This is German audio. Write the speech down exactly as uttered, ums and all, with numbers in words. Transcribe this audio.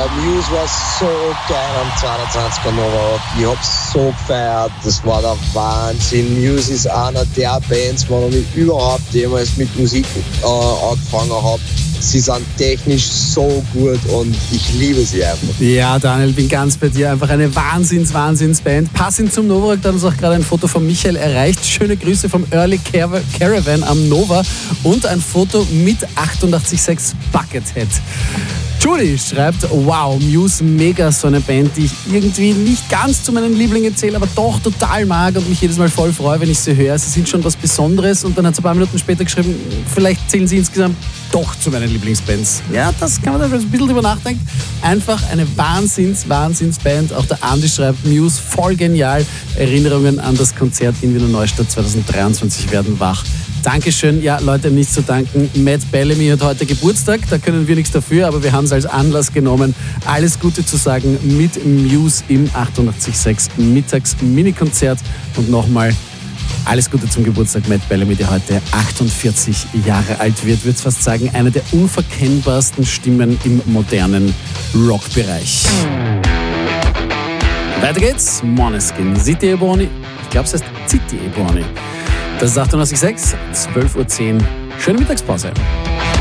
Muse war so geil am zweiundzwanziger Nova. Ich hab's so gefeiert, das war der Wahnsinn. Muse ist einer der Bands, wo ich überhaupt jemals mit Musik äh, angefangen habe. Sie sind technisch so gut und ich liebe sie einfach. Ja, Daniel, bin ganz bei dir. Einfach eine Wahnsinns-Wahnsinns-Band. Passend zum Nova hat uns auch gerade ein Foto von Michael erreicht. Schöne Grüße vom Early Car- Caravan am Nova und ein Foto mit achtundachtzig Komma sechs Buckethead. Julie schreibt, wow, Muse, mega, so eine Band, die ich irgendwie nicht ganz zu meinen Lieblingen zähle, aber doch total mag und mich jedes Mal voll freue, wenn ich sie höre. Sie sind schon was Besonderes und dann hat sie ein paar Minuten später geschrieben, vielleicht zählen sie insgesamt doch zu meinen Lieblingsbands. Ja, das kann man da ein bisschen drüber nachdenken. Einfach eine Wahnsinns, Wahnsinns-Band. Auch der Andi schreibt, Muse, voll genial. Erinnerungen an das Konzert in Wiener Neustadt zwanzig dreiundzwanzig werden wach. Dankeschön. Ja, Leute, nichts zu danken. Matt Bellamy hat heute Geburtstag, da können wir nichts dafür, aber wir haben es als Anlass genommen, alles Gute zu sagen mit Muse im achtundachtzig Komma sechs Mittags-Mini-Konzert. Und nochmal alles Gute zum Geburtstag, Matt Bellamy, der heute achtundvierzig Jahre alt wird. Ich würde fast sagen, eine der unverkennbarsten Stimmen im modernen Rockbereich. Weiter geht's. Måneskin, City Ebony. Ich glaube, es heißt City Ebony. Das ist achtundachtzig Komma sechs, zwölf Uhr zehn. Schöne Mittagspause.